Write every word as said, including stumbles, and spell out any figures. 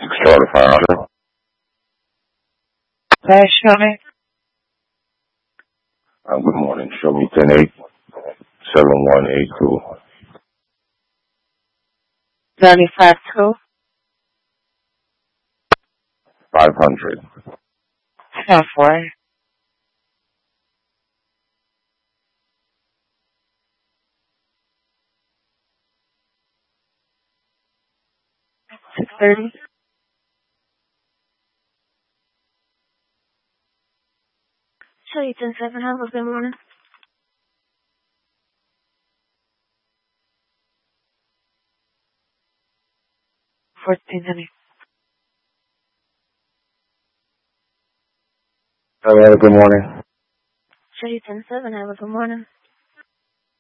six Charlie five hundred. Uh, show me. Uh, good morning. Show me ten eight seven one eight two. Thirty-five two. Five hundred. Ten four. Six thirty. Show you ten seven. Have a good morning. Fourteen honey. Hello, good morning. Show you ten seven. Have a good morning.